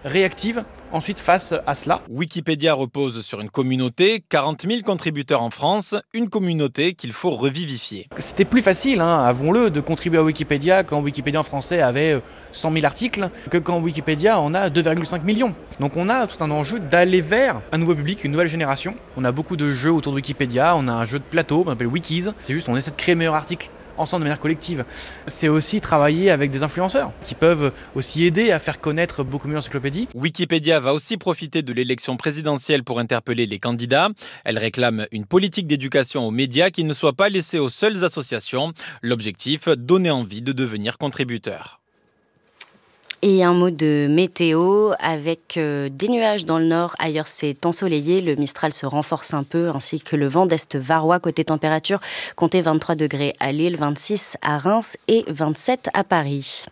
réactive ensuite face à cela. Wikipédia repose sur une communauté, 40 000 contributeurs en France, une communauté qu'il faut revivifier. C'était plus facile, avouons-le, de contribuer à Wikipédia quand Wikipédia en français avait 100 000 articles que quand Wikipédia en a 2,5 millions. Donc on a tout un enjeu d'aller vers un nouveau public, une nouvelle génération. On a beaucoup de jeux autour de Wikipédia, on a un jeu de plateau, on appelle Wikis. C'est juste on essaie de créer le meilleur article ensemble de manière collective. C'est aussi travailler avec des influenceurs qui peuvent aussi aider à faire connaître beaucoup mieux l'encyclopédie. Wikipédia va aussi profiter de l'élection présidentielle pour interpeller les candidats. Elle réclame une politique d'éducation aux médias qui ne soit pas laissée aux seules associations. L'objectif, donner envie de devenir contributeur. Et un mot de météo, avec des nuages dans le nord, ailleurs c'est ensoleillé, le Mistral se renforce un peu, ainsi que le vent d'est varois. Côté température, comptez 23 degrés à Lille, 26 à Reims et 27 à Paris.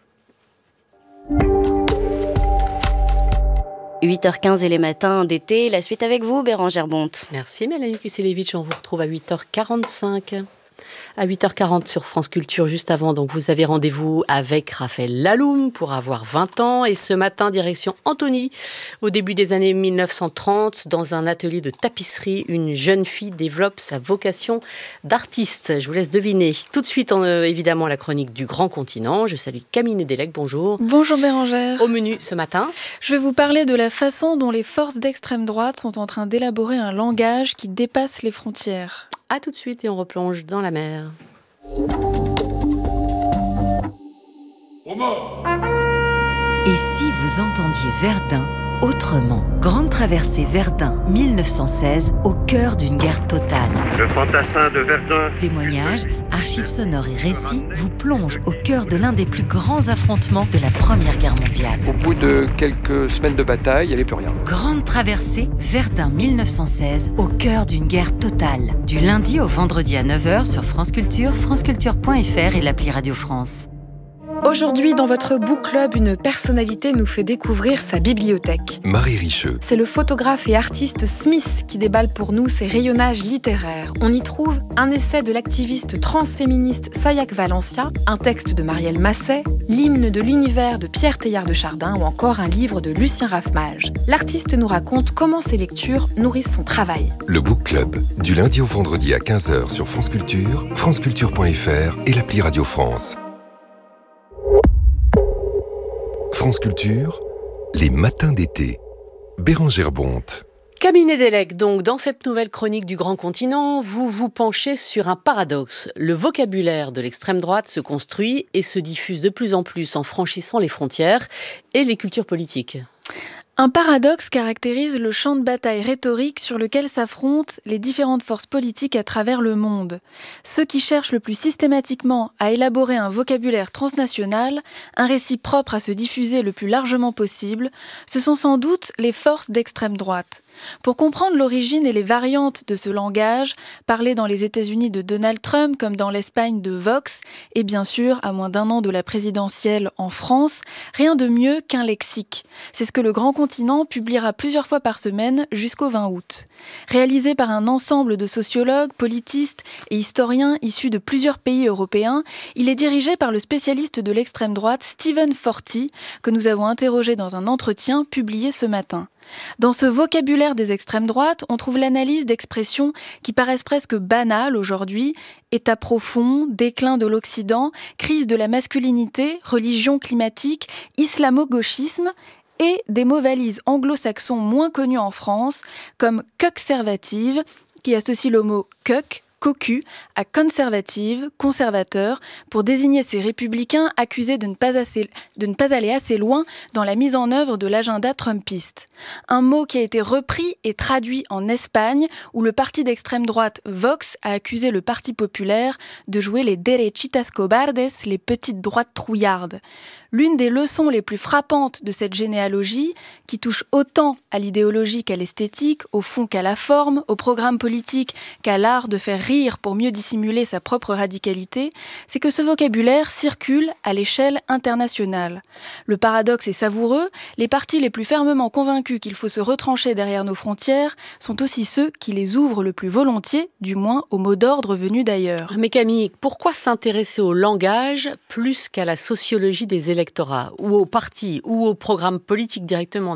8h15 et les matins d'été, la suite avec vous, Bérangère Bonte. Merci Mélanie Kuselevitch, on vous retrouve à 8h45. À 8h40 sur France Culture, juste avant, donc vous avez rendez-vous avec Raphaël Laloum pour avoir 20 ans. Et ce matin, direction Antony. Au début des années 1930, dans un atelier de tapisserie, une jeune fille développe sa vocation d'artiste. Je vous laisse deviner. Tout de suite, évidemment, la chronique du Grand Continent. Je salue Camille Nédélec, bonjour. Bonjour Bérangère. Au menu ce matin, je vais vous parler de la façon dont les forces d'extrême droite sont en train d'élaborer un langage qui dépasse les frontières. A tout de suite et on replonge dans la mer. Et si vous entendiez Verdun autrement? Grande traversée Verdun 1916, au cœur d'une guerre totale. Le fantassin de Verdun. Témoignages, archives sonores et récits vous plongent au cœur de l'un des plus grands affrontements de la Première Guerre mondiale. Au bout de quelques semaines de bataille, il n'y avait plus rien. Grande traversée Verdun 1916, au cœur d'une guerre totale. Du lundi au vendredi à 9h sur France Culture, franceculture.fr et l'appli Radio France. Aujourd'hui, dans votre Book Club, une personnalité nous fait découvrir sa bibliothèque. Marie Richeux. C'est le photographe et artiste Smith qui déballe pour nous ses rayonnages littéraires. On y trouve un essai de l'activiste transféministe Sayak Valencia, un texte de Marielle Masset, l'hymne de l'univers de Pierre Teilhard de Chardin ou encore un livre de Lucien Raffmage. L'artiste nous raconte comment ses lectures nourrissent son travail. Le Book Club, du lundi au vendredi à 15h sur France Culture, franceculture.fr et l'appli Radio France. France Culture, les matins d'été. Bérangère Bonte. Camille Nédélec, donc, dans cette nouvelle chronique du Grand Continent, vous vous penchez sur un paradoxe. Le vocabulaire de l'extrême droite se construit et se diffuse de plus en plus en franchissant les frontières et les cultures politiques. Un paradoxe caractérise le champ de bataille rhétorique sur lequel s'affrontent les différentes forces politiques à travers le monde. Ceux qui cherchent le plus systématiquement à élaborer un vocabulaire transnational, un récit propre à se diffuser le plus largement possible, ce sont sans doute les forces d'extrême droite. Pour comprendre l'origine et les variantes de ce langage, parlé dans les États-Unis de Donald Trump comme dans l'Espagne de Vox, et bien sûr, à moins d'un an de la présidentielle en France, rien de mieux qu'un lexique. C'est ce que le Grand Continent publiera plusieurs fois par semaine jusqu'au 20 août. Réalisé par un ensemble de sociologues, politistes et historiens issus de plusieurs pays européens, il est dirigé par le spécialiste de l'extrême droite Stephen Forti, que nous avons interrogé dans un entretien publié ce matin. Dans ce vocabulaire des extrêmes droites, on trouve l'analyse d'expressions qui paraissent presque banales aujourd'hui: état profond, déclin de l'Occident, crise de la masculinité, religion climatique, islamo-gauchisme, et des mots valises anglo-saxons moins connus en France, comme cuckservative, qui associe le mot cuck, cocu, à conservative, conservateur, pour désigner ces républicains accusés de ne pas aller assez loin dans la mise en œuvre de l'agenda trumpiste. Un mot qui a été repris et traduit en Espagne, où le parti d'extrême droite Vox a accusé le Parti populaire de jouer les derechitas cobardes, les petites droites trouillardes. L'une des leçons les plus frappantes de cette généalogie, qui touche autant à l'idéologie qu'à l'esthétique, au fond qu'à la forme, au programme politique qu'à l'art de faire rire pour mieux dissimuler sa propre radicalité, c'est que ce vocabulaire circule à l'échelle internationale. Le paradoxe est savoureux, les partis les plus fermement convaincus qu'il faut se retrancher derrière nos frontières sont aussi ceux qui les ouvrent le plus volontiers, du moins aux mots d'ordre venus d'ailleurs. Mais Camille, pourquoi s'intéresser au langage plus qu'à la sociologie des électorats, ou aux partis, ou au programme politique directement?